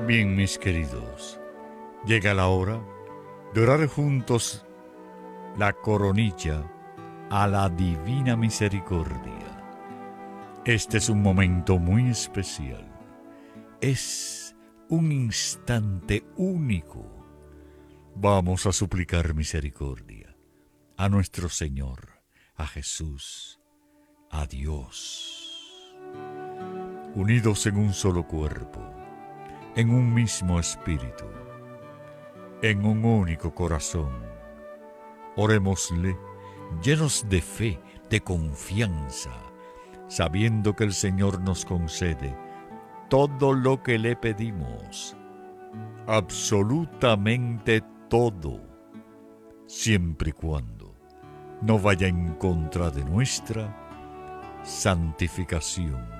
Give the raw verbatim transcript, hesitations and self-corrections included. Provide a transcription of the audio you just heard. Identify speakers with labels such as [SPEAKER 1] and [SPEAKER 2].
[SPEAKER 1] Bien, mis queridos, llega la hora de orar juntos la coronilla a la divina misericordia. Este es un momento muy especial. Es un instante único. Vamos a suplicar misericordia a nuestro Señor, a Jesús, a Dios. Unidos en un solo cuerpo, en un mismo espíritu, en un único corazón, orémosle llenos de fe, de confianza, sabiendo que el Señor nos concede todo lo que le pedimos, absolutamente todo, siempre y cuando no vaya en contra de nuestra santificación.